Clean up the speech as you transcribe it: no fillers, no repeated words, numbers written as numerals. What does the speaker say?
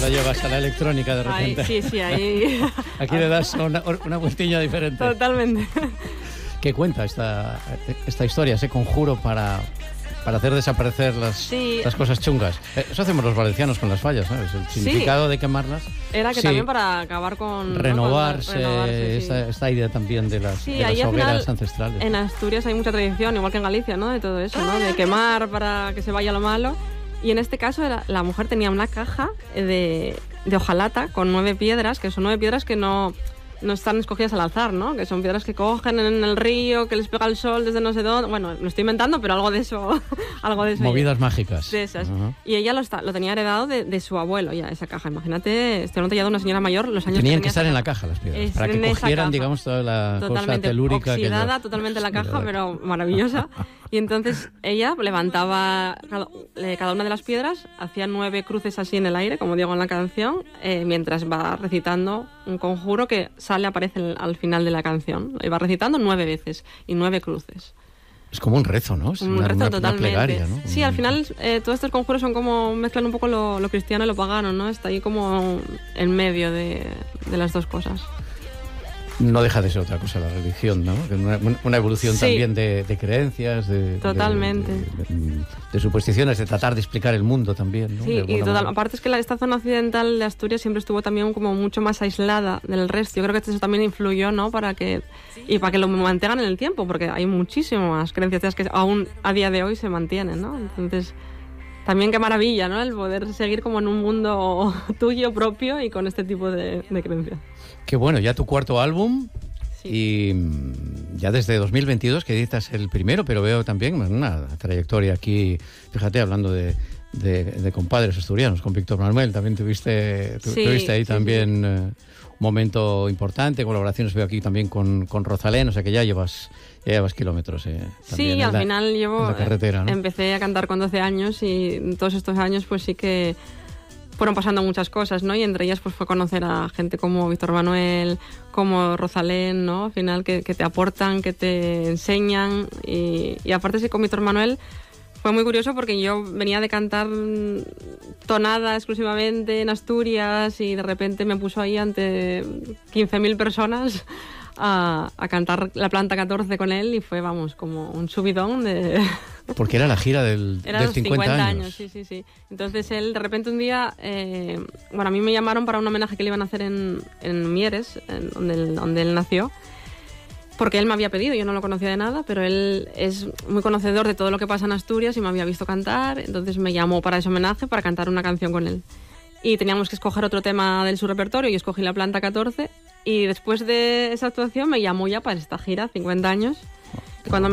la llevas a la electrónica de repente. Ahí, sí, ahí. Aquí le das una vueltilla diferente. Totalmente. ¿Qué cuenta esta historia, ese conjuro para hacer desaparecer las cosas chungas? Eso hacemos los valencianos con las fallas, ¿sabes? El significado de quemarlas. Era que también para acabar con... Renovarse, esta idea también de las hogueras ancestrales. En Asturias hay mucha tradición, igual que en Galicia, ¿no? De todo eso, ¿no? De quemar para que se vaya lo malo. Y en este caso la mujer tenía una caja de hojalata con 9 piedras, que son 9 piedras que no están escogidas al azar, ¿no? Que son piedras que cogen en el río, que les pega el sol desde no sé dónde. Bueno, lo estoy inventando, pero algo de eso. Movidas mágicas. De esas. Y ella lo tenía heredado de su abuelo, ya, esa caja. Imagínate, estoy tallado una señora mayor, los años Tenían que estar en la caja las piedras, para que cogieran, digamos, toda la cosa telúrica. Oxidada, totalmente la caja, pero maravillosa. Y entonces ella levantaba cada una de las piedras, hacía 9 cruces así en el aire, como digo en la canción, mientras va recitando un conjuro que aparece al final de la canción. Y va recitando 9 veces y 9 cruces. Es como un rezo, ¿no? Es un rezo totalmente. Una plegaria, ¿no? Sí, al final todos estos conjuros son como mezclan un poco lo cristiano y lo pagano, ¿no? Está ahí como en medio de las dos cosas. No deja de ser otra cosa la religión, ¿no? Una evolución también de creencias, totalmente. De supersticiones, de tratar de explicar el mundo también, ¿no? Sí, y aparte es que esta zona occidental de Asturias siempre estuvo también como mucho más aislada del resto. Yo creo que eso también influyó, ¿no? Para que lo mantengan en el tiempo, porque hay muchísimas creencias que aún a día de hoy se mantienen, ¿no? Entonces, también qué maravilla, ¿no? El poder seguir como en un mundo tuyo propio y con este tipo de creencias. Qué bueno, ya tu cuarto álbum y ya desde 2022 que editas el primero, pero veo también una trayectoria aquí, fíjate, hablando de compadres asturianos, con Víctor Manuel, también tuviste ahí también un momento importante, colaboraciones veo aquí también con Rosalén, o sea que ya llevas kilómetros. Sí, al final llevo, la carretera, ¿no? Empecé a cantar con 12 años y todos estos años pues sí que fueron pasando muchas cosas, ¿no? Y entre ellas pues fue conocer a gente como Víctor Manuel, como Rosalén, ¿no? Al final que te aportan, que te enseñan y aparte sí, con Víctor Manuel fue muy curioso porque yo venía de cantar tonada exclusivamente en Asturias y de repente me puso ahí ante 15.000 personas a cantar La Planta 14 con él y fue, vamos, como un subidón de... Porque era la gira del 50 años. Sí. Entonces él, de repente un día, a mí me llamaron para un homenaje que le iban a hacer en Mieres, donde él nació, porque él me había pedido, yo no lo conocía de nada, pero él es muy conocedor de todo lo que pasa en Asturias y me había visto cantar, entonces me llamó para ese homenaje para cantar una canción con él. Y teníamos que escoger otro tema de su repertorio y escogí La Planta 14 y después de esa actuación me llamó ya para esta gira, 50 años. Cuando